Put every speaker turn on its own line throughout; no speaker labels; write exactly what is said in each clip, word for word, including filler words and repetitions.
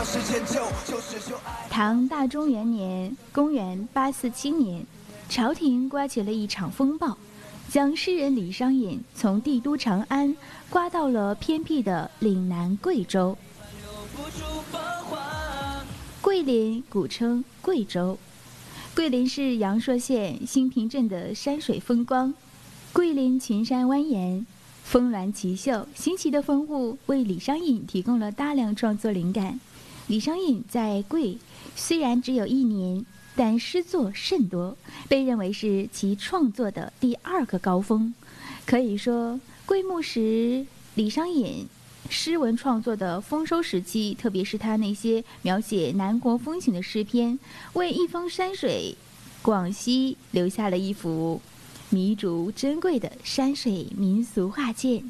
唐大中元年（公元八四七年），朝廷刮起了一场风暴，将诗人李商隐从帝都长安刮到了偏僻的岭南贵州。桂林古称贵州，桂林是阳朔县新平镇的山水风光。桂林群山蜿蜒，峰峦奇秀，新奇的风物为李商隐提供了大量创作灵感。李商隐在桂虽然只有一年，但诗作甚多，被认为是其创作的第二个高峰。可以说，桂木时李商隐诗文创作的丰收时期，特别是他那些描写南国风情的诗篇，为一方山水广西留下了一幅弥足珍贵的山水民俗画卷。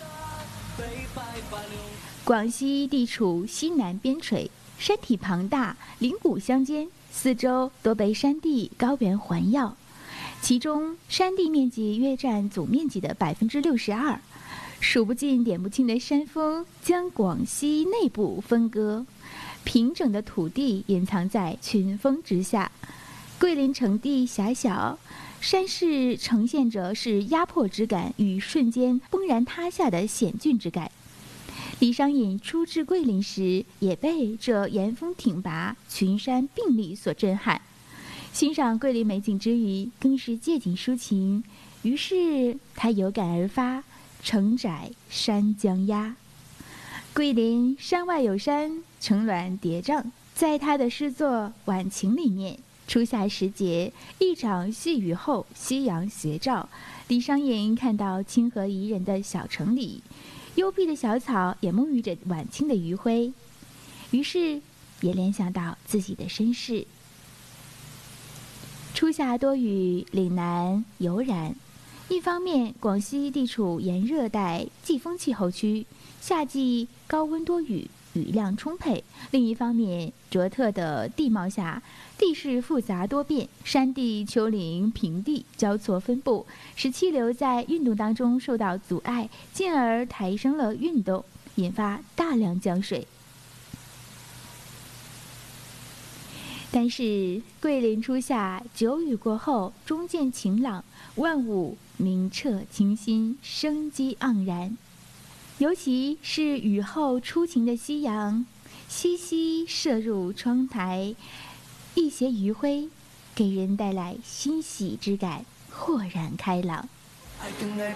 广西地处西南边陲，山体庞大，岭谷相间，四周多被山地高原环绕，其中山地面积约占总面积的百分之六十二。数不尽点不清的山峰将广西内部分割，平整的土地隐藏在群峰之下。桂林城地狭小，山势呈现着是压迫之感与瞬间崩然塌下的险峻之感。李商隐初至桂林时，也被这岩峰挺拔、群山并立所震撼。欣赏桂林美景之余，更是借景抒情。于是他有感而发，城窄山将压。桂林山外有山，层峦叠嶂。在他的诗作《晚晴》里面，初夏时节，一场细雨后，夕阳斜照，李商隐看到清和宜人的小城里，幽闭的小草也沐浴着晚清的余晖，于是也联想到自己的身世。初夏多雨，岭南尤然。一方面，广西地处炎热带季风气候区，夏季高温多雨，雨量充沛；另一方面，卓特的地貌下，地势复杂多变，山地、丘陵、平地交错分布，使气流在运动当中受到阻碍，进而抬升了运动，引发大量降水。但是桂林初夏，久雨过后，终见晴朗，万物明澈清新，生机盎然。尤其是雨后初晴的夕阳，窸窸射入窗台，一斜余晖，给人带来欣喜之感，豁然开朗。
爱更爱